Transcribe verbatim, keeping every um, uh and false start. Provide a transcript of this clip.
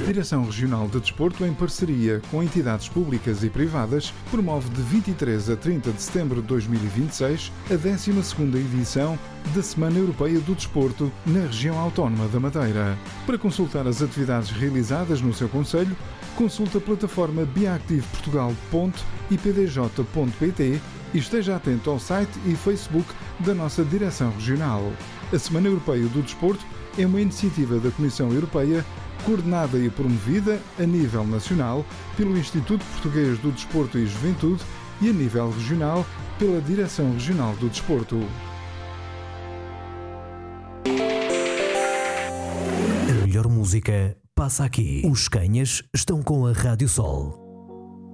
Direção Regional de Desporto, em parceria com entidades públicas e privadas, promove de vinte e três a trinta de setembro de dois mil e vinte e seis a décima segunda edição da Semana Europeia do Desporto na região autónoma da Madeira. Para consultar as atividades realizadas no seu concelho, consulte a plataforma biactiveportugal ponto i p d j ponto p t e esteja atento ao site e Facebook da nossa Direção Regional. A Semana Europeia do Desporto é uma iniciativa da Comissão Europeia, coordenada e promovida a nível nacional pelo Instituto Português do Desporto e Juventude e a nível regional pela Direção Regional do Desporto. A melhor música passa aqui. Os Canhas estão com a Rádio Sol.